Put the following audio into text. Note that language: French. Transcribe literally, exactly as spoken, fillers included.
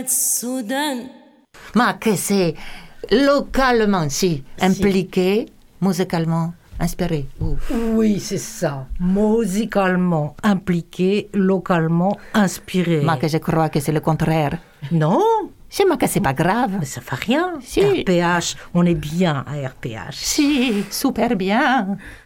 met soudain. Ma que c'est localement, si, impliqué, musicalement, inspiré. Ouf. Oui, c'est ça. Musicalement impliqué, localement inspiré. Ma que je crois que c'est le contraire. Non, Si, ma que c'est pas grave. mais ça fait rien. Si. R P H, on est bien à R P H. Si, super bien.